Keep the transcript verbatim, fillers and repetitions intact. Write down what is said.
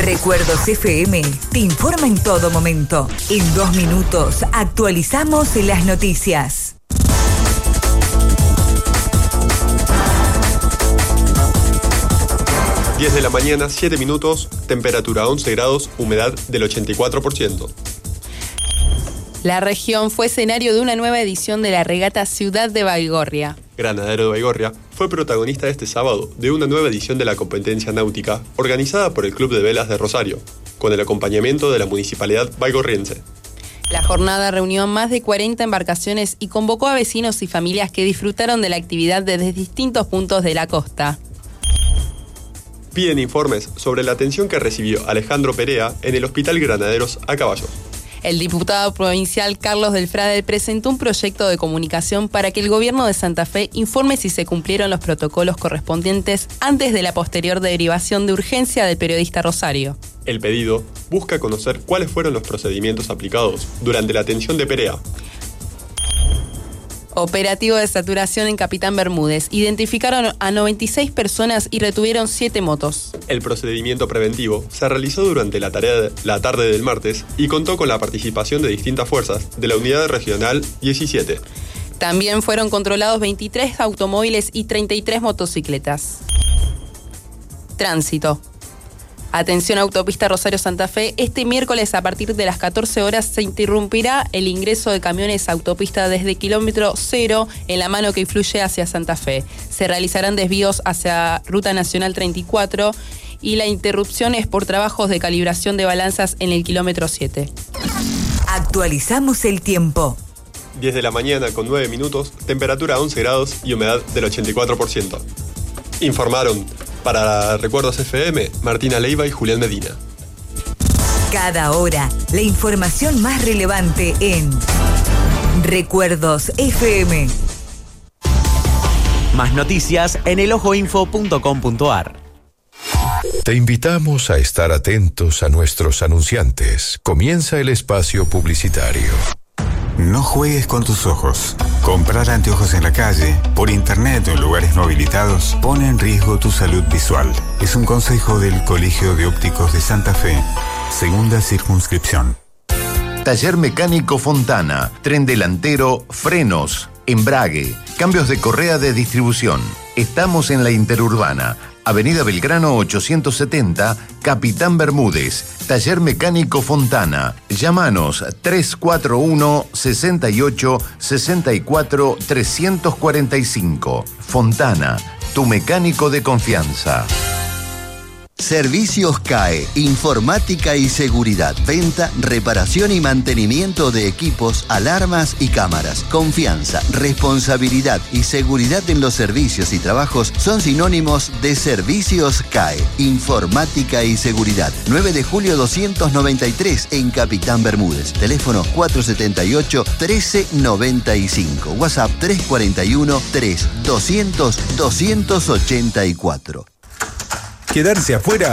Recuerdos F M te informa en todo momento. En dos minutos actualizamos las noticias. diez de la mañana, siete minutos, temperatura once grados, humedad del ochenta y cuatro por ciento. La región fue escenario de una nueva edición de la regata Ciudad de Baigorria. Granadero de Baigorria fue protagonista este sábado de una nueva edición de la competencia náutica organizada por el Club de Velas de Rosario, con el acompañamiento de la Municipalidad baigorriense. La jornada reunió más de cuarenta embarcaciones y convocó a vecinos y familias que disfrutaron de la actividad desde distintos puntos de la costa. Piden informes sobre la atención que recibió Alejandro Perea en el Hospital Granaderos a Caballo. El diputado provincial Carlos del Frade presentó un proyecto de comunicación para que el gobierno de Santa Fe informe si se cumplieron los protocolos correspondientes antes de la posterior derivación de urgencia del periodista Rosario. El pedido busca conocer cuáles fueron los procedimientos aplicados durante la atención de Perea. Operativo de saturación en Capitán Bermúdez. Identificaron a noventa y seis personas y retuvieron siete motos. El procedimiento preventivo se realizó durante la, tarea de, la tarde del martes y contó con la participación de distintas fuerzas de la Unidad Regional diecisiete. También fueron controlados veintitrés automóviles y treinta y tres motocicletas. Tránsito. Atención, autopista Rosario-Santa Fe. Este miércoles a partir de las catorce horas se interrumpirá el ingreso de camiones a autopista desde kilómetro cero en la mano que influye hacia Santa Fe. Se realizarán desvíos hacia Ruta Nacional treinta y cuatro y la interrupción es por trabajos de calibración de balanzas en el kilómetro siete. Actualizamos el tiempo. diez de la mañana con nueve minutos, temperatura once grados y humedad del ochenta y cuatro por ciento. Informaron para Recuerdos F M, Martina Leiva y Julián Medina. Cada hora, la información más relevante en Recuerdos F M. Más noticias en el ojo info punto com punto a r. Te invitamos a estar atentos a nuestros anunciantes. Comienza el espacio publicitario. No juegues con tus ojos. Comprar anteojos en la calle, por internet o en lugares no habilitados pone en riesgo tu salud visual. Es un consejo del Colegio de Ópticos de Santa Fe. Segunda circunscripción. Taller Mecánico Fontana. Tren delantero, frenos, embrague, cambios de correa de distribución. Estamos en la Interurbana. Avenida Belgrano ochocientos setenta, Capitán Bermúdez. Taller Mecánico Fontana. Llámanos tres cuatro uno, seis ocho, seis cuatro, tres cuatro cinco. Fontana, tu mecánico de confianza. Servicios C A E, informática y seguridad, venta, reparación y mantenimiento de equipos, alarmas y cámaras. Confianza, responsabilidad y seguridad en los servicios y trabajos son sinónimos de Servicios C A E, informática y seguridad. nueve de julio doscientos noventa y tres en Capitán Bermúdez. Teléfono cuatro siete ocho, uno tres nueve cinco. WhatsApp tres cuatro uno, tres, doscientos, doscientos ochenta y cuatro. Quedarse afuera